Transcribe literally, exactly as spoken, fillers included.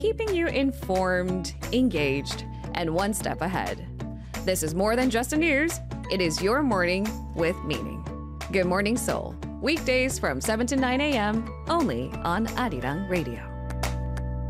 keeping you informed, engaged, and one step ahead. This is more than just a news, it is your morning with meaning. Good Morning Seoul, weekdays from seven to nine a.m. only on Arirang Radio.